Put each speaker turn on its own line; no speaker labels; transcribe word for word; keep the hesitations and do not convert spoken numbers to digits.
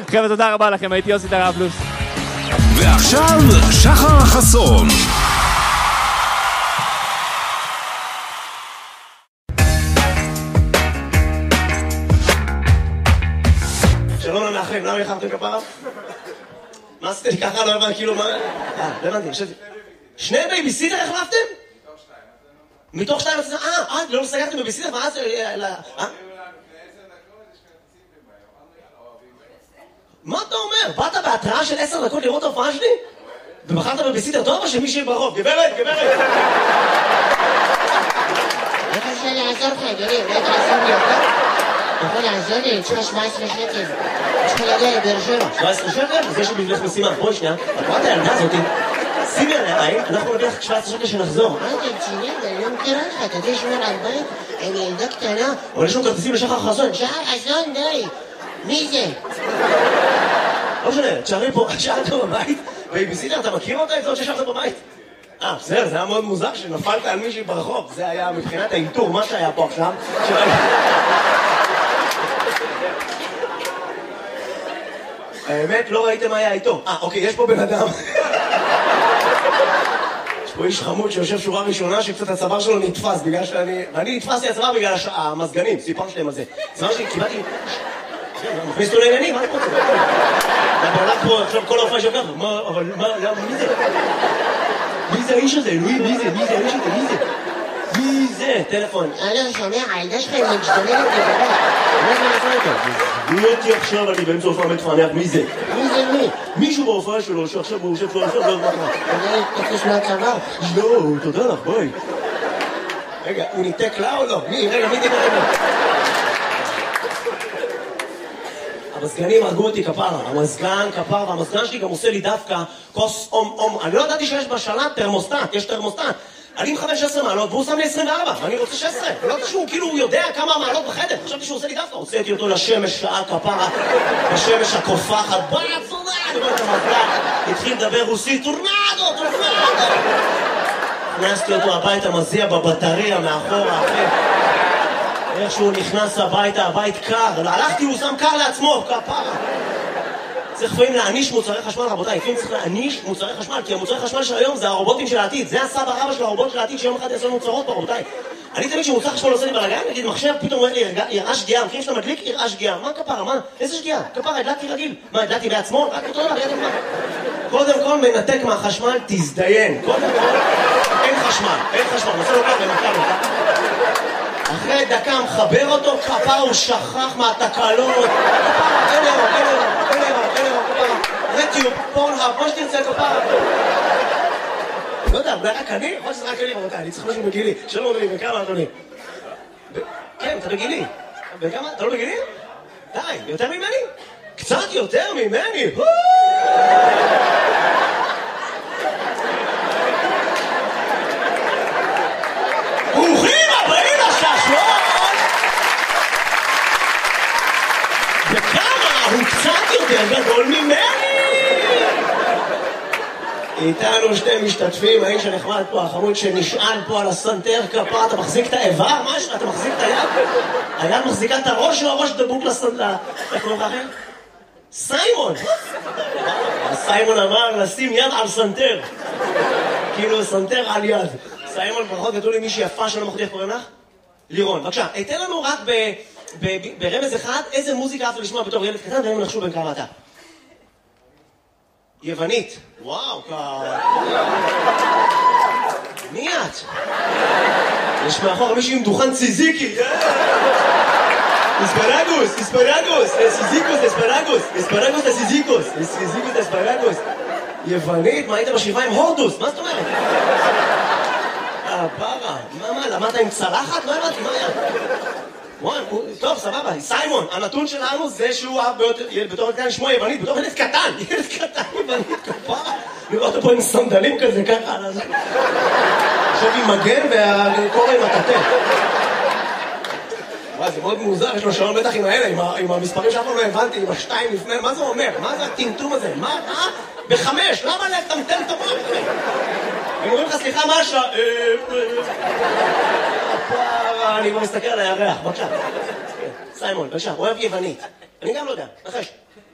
חבר'ה, תודה רבה לכם, הייתי יוסי טרפלוס.
ועכשיו, שחר חסון.
שלום למאחרים, למה יחרתם כפרה? מה עשיתם לי ככה? לא הבנתי, כאילו מה... אה, לא הבנתי, חשבתי... שני בייביסיטר החלפתם? מתוך שתיים? מתוך שתיים? אה, אה, לא סגרתם בייביסיטר? מה זה... אה? מה אתה אומר? באת בהתראה של עשר דקות לראות ההופעה שלי? ובחרת בייביסיטר טוב או שמישהי ברחוב? גברת, גברת!
איך אפשר לעזור לך, אדוני? אולי תעזור לי יותר? אתה יכול לעזור לי? אני צריכה שבע עשרה שקל. אני צריכה להגיע לבאר שבע.
שבע עשרה שקל? זה יש לי בשבילך משימה. בואי שנייה, את רואה את הילדה הזאתי? שימי עליי, אנחנו נביא לך שבע עשרה שקל שנחזור.
מה אתה רציני? אני לא מכירה לך. אתה יודע שמור על בית? אני ילדה קטנה.
אבל יש לנו כרטיסים לשחר חסון.
שחר חסון, די. מי זה?
לא משנה, תשארי פה, תשארת בבית, בייביסיטר, אתה מכיר אותה? את זאת ששארת בבית? אה, בסדר, זה היה מאוד מוזר שנפלת על מישהי ברחוב. זה היה מבחינת האינטור, מה שהיה פה עכשיו. האמת, לא ראיתם מה היה איתו. אה, אוקיי, יש פה בן אדם. יש פה איש חמוד שיושב שורה ראשונה שקצת הצוואר שלו נתפס בגלל שאני... ואני נתפסתי הצוואר בגלל המזגנים, סיפרתי להם על זה. הצוואר שלי, קיבלתי... מכניס אותו לעניינים, מה אני רוצה? אתה בעולם פה, עכשיו כל ההופעה שלך, מה, אבל מה, מי זה? מי זה האיש הזה? אלוהים, מי זה? מי זה האיש הזה? מי זה? מי זה? טלפון.
אני שומע, הילדה שלך היא משתוללת לגבי.
מה זה לעשות אותה? מי אותי עכשיו, אני באמצע הופעה מתפענח, מי זה?
מי זה מי?
מישהו בהופעה שלו, שעכשיו הוא יושב פה, עכשיו לא יודע מה.
אני תקוש מהצבא.
לא, תודה לך, בואי. רגע, הוא ניתק לה או לא? מי? רגע, מי דיבר לנו? המזגנים הרגו אותי כפרה, המזגן כפרה, והמזגן שלי גם עושה לי דווקא כוס אום אום. אני לא ידעתי שיש בשלט תרמוסטט, יש תרמוסטט. אני עם חמש עשרה מעלות והוא שם לי עשרים וארבע, ואני רוצה שש עשרה. לא ידעתי שהוא כאילו יודע כמה מעלות בחדר, חשבתי שהוא עושה לי דווקא. הוצאתי אותו לשמש שעה כפרה, בשמש הקופחת, בוא נצודה, אני רואה את המזגן, התחיל לדבר רוסית, טורנדו, טורנדו. הכנסתי אותו הביתה, מזיע בבטריה מאחורה, אחי. איך שהוא נכנס הביתה, הבית קר, הלכתי, הוא שם קר לעצמו, כפרה. צריך לפעמים להעניש מוצרי חשמל, רבותיי, לפעמים צריך להעניש מוצרי חשמל, כי המוצרי חשמל של היום זה הרובוטים של העתיד, זה הסבא רבא של הרובוט של העתיד שיום אחד יעשו מוצרות פה, רבותיי. אני תמיד כשמוצר חשמל עושה לי בלגן, נגיד מחשב, פתאום אומר לי, יראה שגיאה, המחירים שאתה מדליק, יראה שגיאה. מה כפרה, מה? איזה שגיאה? כפרה, הדלקתי רגיל. מה, הדלקתי בעצמו? רק אותו דבר, ידע מה? קודם כל מנתק מהחשמל, תזדיין. קודם כל, אין חשמל, אין חשמל, נעשה לו ככה, נתקע לו. אחרי דקה מחבר אותו, כפרה, הוא שכח מהתקלות. כפרה, אין אירו, אין אירו, אין אירו, אין אירו, כפרה. רטיוב, פורנהאב, מה שתרצה, כפרה. לא יודע, זה רק אני? יכול שזה רק אני, רבותיי, אני צריך משהו בגילי. שלום אדוני, בכמה אדוני? כן, אתה בגילי. בכמה? אתה לא בגילי? די, יותר ממני? קצת יותר ממני? ברוכים הבאים לששלון! וכמה הוא קצת יותר גדול ממני! איתנו שתי משתתפים, האיש הנחמד פה, החמוד שנשען פה על הסנטר כפה, אתה מחזיק את האיבר? משהו? אתה מחזיק את היד? היד מחזיקה את הראש או הראש דבוק לסנטר? איך קוראים לך אחר? סיימון! סיימון אמר לשים יד על סנטר. כאילו סנטר על יד. סיימון, ברכות גדול לי מישהי יפה שלא מחודי, איך קוראים לך? לירון, בבקשה, אתן לנו רק ברמז אחד, איזה מוזיקה אהבת לשמוע בתור ילד קטן, ואין נחשו בין כמה אתה. יוונית. וואו, כ... מי את? יש מאחור מישהי עם דוכן ציזיקי. אספרגוס, אספרגוס, סיזיקוס, אספרגוס, אספרגוס לסיזיקוס, סיזיקוס לאספרגוס. יוונית? מה היית בשבעה עם הורדוס? מה זאת אומרת? הברה, מה, מה, למדת עם צלחת? לא הבנתי, מה היה? וואי, טוב, סבבה, סיימון, הנתון שלנו זה שהוא אהב בתור קטן שמו יוונית, בתור ילד קטן, ילד קטן יוונית, כפרה. לראות אותו פה עם סנדלים כזה, ככה, עכשיו עם מגן והקורא עם הטטה. וואי, זה מאוד מוזר, יש לו שעון בטח עם האלה, עם המספרים שאף פעם לא הבנתי, עם השתיים לפני, מה זה אומר? מה זה הטמטום הזה? מה? אה? בחמש, למה לטמטם את המוח? הם אומרים לך, סליחה, מה השעה? הפרה, אני כבר מסתכל על הירח, בבקשה. סיימון, בבקשה, אוהב יוונית. אני גם לא יודע, נחש.